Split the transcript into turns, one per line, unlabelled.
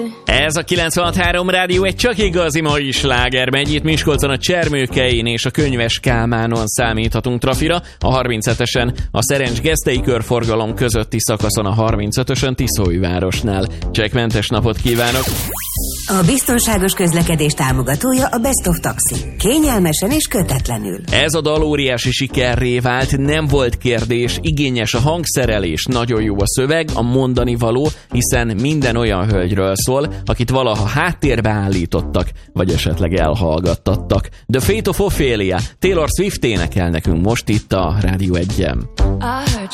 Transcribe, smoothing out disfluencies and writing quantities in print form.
Ez a 96.3 Rádió egy csak igazi mai sláger. Megy itt Miskolcon a Csermőkein és a Könyves Kálmánon számíthatunk trafira. A 37-esen a Szerencs-Gesztei körforgalom közötti szakaszon, a 35-ösön Tiszaújvárosnál. Csekkmentes napot kívánok!
A biztonságos közlekedés támogatója a Best of Taxi. Kényelmesen és kötetlenül.
Ez a dal óriási sikerré vált, nem volt kérdés, igényes a hangszerelés, nagyon jó a szöveg, a mondani való, hiszen minden olyan hölgyről szól, akit valaha háttérbe állítottak, vagy esetleg elhallgattattak. The Fate of Ophelia, Taylor Swift énekel nekünk most itt a Rádió 1-en.